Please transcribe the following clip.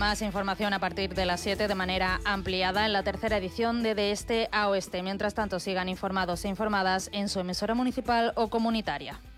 Más información a partir de las 7 de manera ampliada en la tercera edición de Este a Oeste. Mientras tanto, sigan informados e informadas en su emisora municipal o comunitaria.